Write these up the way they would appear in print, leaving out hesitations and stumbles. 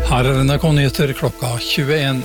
Her NRK Nyheter klokka 21.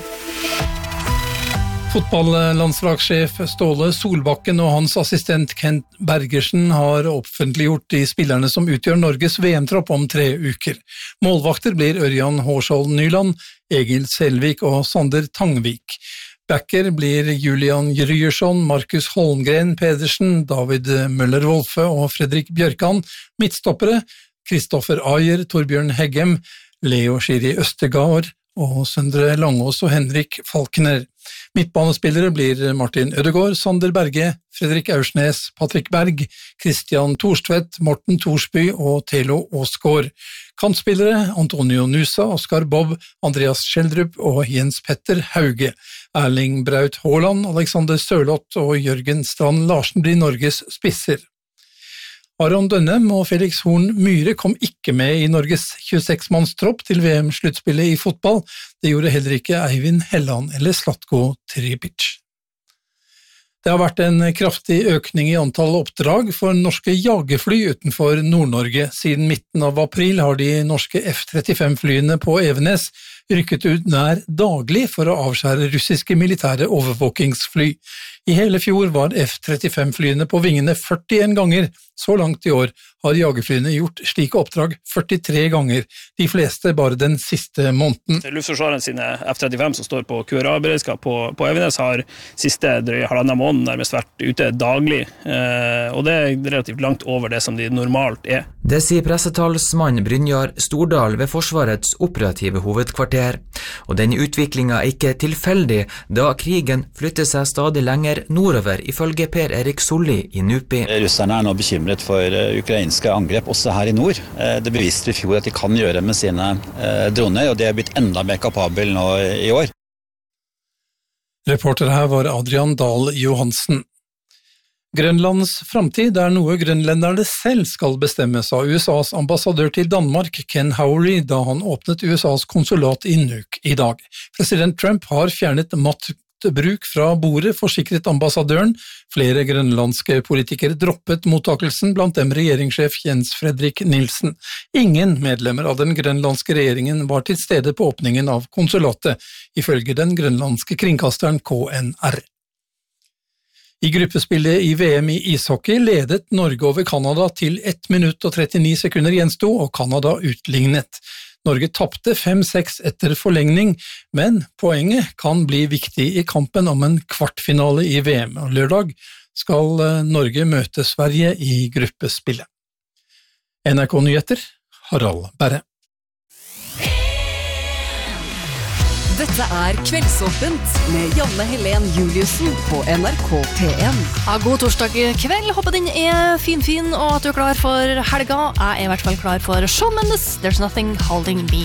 Fotballandslagssjef Ståle Solbakken og hans assistent Kent Bergersen har offentliggjort de spillerne som utgjør Norges VM-tropp om 3 uker. Målvakter blir Ørjan Hårskjold Nyland, Egil Selvik og Sander Tangvik. Backer blir Julian Ryerson, Markus Holmgren Pedersen, David Møller-Wolfe og Fredrik Bjørkan. Midtstoppere Kristoffer Ayer, Torbjørn Heggem, Leo Schiri Østegård og Søndre Langås og Henrik Falkner. Midtbanespillere blir Martin Ødegaard, Sander Berge, Fredrik Aursnes, Patrick Berg, Christian Thorstvedt, Morten Thorsby og Thelo Åsgaard. Kantspillere Antonio Nusa, Oskar Bob, Andreas Schjeldrup og Jens Petter Hauge. Erling Braut Haaland, Alexander Sørloth og Jørgen Strand Larsen blir Norges spisser. Aron Dønnem og Felix Horn Myhre kom ikke med i Norges 26-mannstropp til VM-sluttspillet i fotball. Det gjorde heller ikke Eivind Helland eller Zlatko Tripic. Det har vært en kraftig økning i antall oppdrag for norske jagerfly utenfor Nord-Norge. Siden midten av april har de norske F-35-flyene på Evenes rykket ut nær daglig for å avskjære russiske militære overvåkingsfly. I hele fjor var F-35-flyene på vingene 41 ganger. Så langt i år har jagerflyene gjort slike oppdrag 43 ganger, de fleste bare den siste måneden. Luftforsvaret sine F-35 som står på QRA-beredskap på Evenes har siste drøye halvannen måned nærmest vært ute daglig, og det er relativt langt over det som de normalt er. Det sier pressetalsmann Brynjar Stordal ved Forsvarets operative hovedkvarter. Og denne utviklingen er ikke tilfeldig, da krigen flytter seg stadig lenger nordover, ifølge Per Erik Solli i NUPI. Russerne er nå bekymret for ukrainske angrep også her i nord. Det beviste i fjor at de kan gjøre med sine droner, og de er blitt enda mer kapabel nå i år. Reporter her var Adrian Dahl Johansen. Grønlands fremtid er noe grønlenderne selv skal bestemme, sa USAs ambassadør til Danmark, Ken Howrey, da han åpnet USAs konsulat i Nuuk i dag. President Trump har fjernet maktbruk fra bordet, forsikret ambassadøren. Flere grønlandske politikere droppet mottakelsen, blant dem regjeringssjef Jens Fredrik Nielsen. Ingen medlemmer av den grønlandske regjeringen var til stede på åpningen av konsulatet, ifølge den grønlandske kringkasteren KNR. I gruppespillet i VM i ishockey ledet Norge over Kanada til 1 minutt og 39 sekunder gjensto, og Kanada utlignet. Norge tappte 5-6 etter forlengning, men poenget kan bli viktig i kampen om en kvartfinale i VM. Og lørdag skal Norge møte Sverige i gruppespillet. NRK Nyheter, Harald Berre. Dette er Kveldsåpent med Janne Helen Juliussen på NRK P1. Ja, god torsdag kveld. Håper den er fin, og at du er klar for helga. Jeg er i hvert fall klar for Shawn Mendes, There's Nothing Holding Me